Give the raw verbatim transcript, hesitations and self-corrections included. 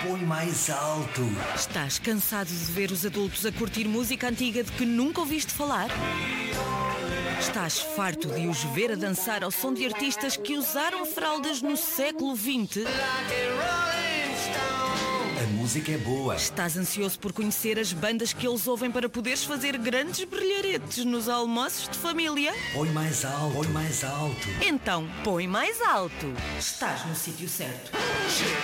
Põe mais alto. Estás cansado de ver os adultos a curtir música antiga de que nunca ouviste falar? Estás farto de os ver a dançar ao som de artistas que usaram fraldas no século vinte? A música é boa. Estás ansioso por conhecer as bandas que eles ouvem para poderes fazer grandes brilharetes nos almoços de família? Põe mais alto. Põe mais alto. Então, põe mais alto. Estás no sítio certo.